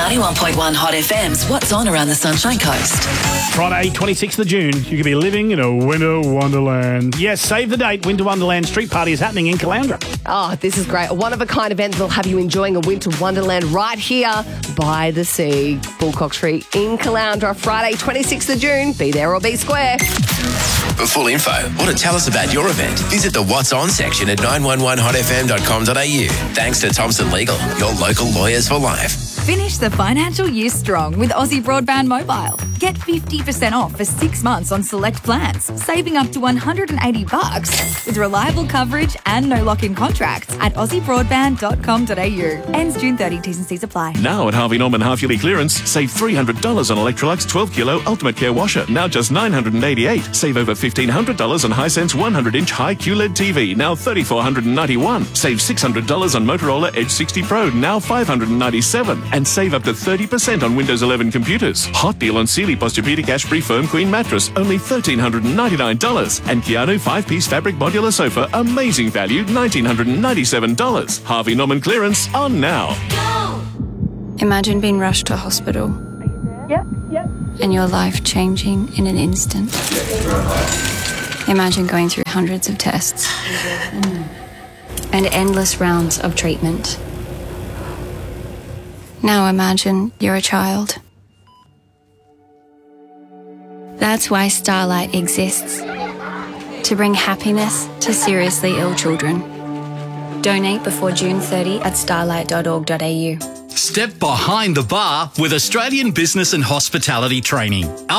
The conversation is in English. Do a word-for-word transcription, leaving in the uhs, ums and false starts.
ninety-one point one Hot F M's What's On Around the Sunshine Coast. Friday, twenty-sixth of June, you could be living in a winter wonderland. Yes, save the date. Winter Wonderland Street Party is happening in Caloundra. Oh, this is great. A one-of-a-kind event that'll have you enjoying a winter wonderland right here by the sea. Bullcock Street in Caloundra, Friday, twenty-sixth of June. Be there or be square. For full info or to tell us about your event, visit the What's On section at nine one one hot f m dot com dot a u. Thanks to Thompson Legal, your local lawyers for life. Finish the financial year strong with Aussie Broadband Mobile. Get fifty percent off for six months on select plans, saving up to one hundred eighty bucks with reliable coverage and no lock-in contracts at aussie broadband dot com dot a u. Ends June thirtieth, T's and C's apply. Now at Harvey Norman half-yearly clearance, save three hundred dollars on Electrolux twelve kilo Ultimate Care Washer, now just nine hundred eighty-eight dollars. Save over fifteen hundred dollars on Hisense one hundred inch high Q L E D T V, now three thousand four hundred ninety-one dollars. Save six hundred dollars on Motorola Edge sixty Pro, now five hundred ninety-seven dollars. And save up to thirty percent on Windows eleven computers. Hot deal on Sealy Posturepedic Ashbury Firm Queen Mattress, only one thousand three hundred ninety-nine dollars. And Keanu five-piece fabric modular sofa, amazing value, one thousand nine hundred ninety-seven dollars. Harvey Norman clearance on now. Imagine being rushed to hospital. Yep, yep. And your life changing in an instant. Imagine going through hundreds of tests and endless rounds of treatment. Now imagine you're a child. That's why Starlight exists. To bring happiness to seriously ill children. Donate before June thirtieth at starlight dot org dot a u. Step behind the bar with Australian Business and Hospitality Training.